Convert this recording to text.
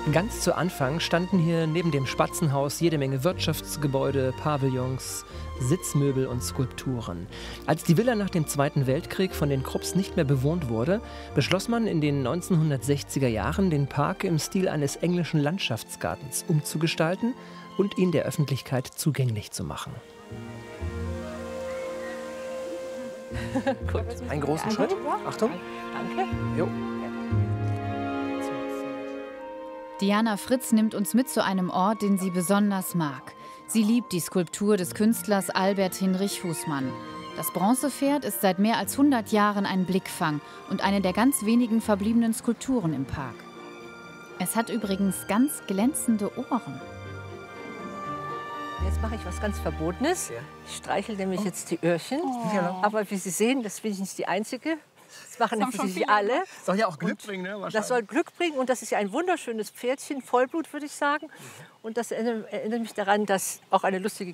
Ganz zu Anfang standen hier neben dem Spatzenhaus jede Menge Wirtschaftsgebäude, Pavillons, Sitzmöbel und Skulpturen. Als die Villa nach dem Zweiten Weltkrieg von den Krupps nicht mehr bewohnt wurde, beschloss man in den 1960er Jahren, den Park im Stil eines englischen Landschaftsgartens umzugestalten und ihn der Öffentlichkeit zugänglich zu machen. Gut. Einen großen Schritt. Achtung. Danke. Jo. Diana Fritz nimmt uns mit zu einem Ort, den sie besonders mag. Sie liebt die Skulptur des Künstlers Albert Hinrich Husmann. Das Bronzepferd ist seit mehr als 100 Jahren ein Blickfang und eine der ganz wenigen verbliebenen Skulpturen im Park. Es hat übrigens ganz glänzende Ohren. Jetzt mache ich was ganz Verbotenes. Ich streichel nämlich jetzt die Öhrchen. Aber wie Sie sehen, das bin ich nicht die Einzige. Das machen nämlich nicht alle. Soll ja auch Glück bringen, ne? Das soll Glück bringen und das ist ja ein wunderschönes Pferdchen, Vollblut würde ich sagen. Und das erinnert mich daran, dass auch eine lustige